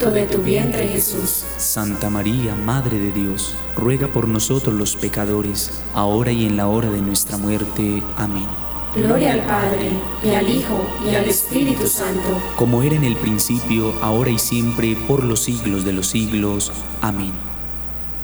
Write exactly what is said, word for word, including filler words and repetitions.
fruto de tu vientre, Jesús. Santa María, Madre de Dios, ruega por nosotros los pecadores, ahora y en la hora de nuestra muerte. Amén. Gloria al Padre, y al Hijo, y al Espíritu Santo. Como era en el principio, ahora y siempre, por los siglos de los siglos. Amén.